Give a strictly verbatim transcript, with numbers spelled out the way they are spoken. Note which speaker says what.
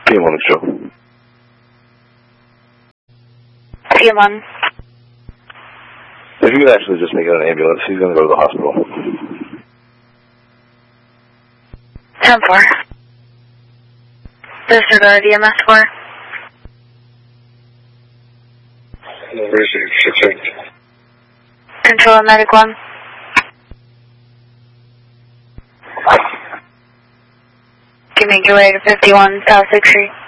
Speaker 1: P M one, Joe.
Speaker 2: P M one.
Speaker 1: If you could actually just make it an ambulance, he's going to go to the hospital.
Speaker 2: ten four. Disregard E M S four.
Speaker 3: Number is six eight.
Speaker 2: Control medic one. Give me your way to fifty-one South sixth Street.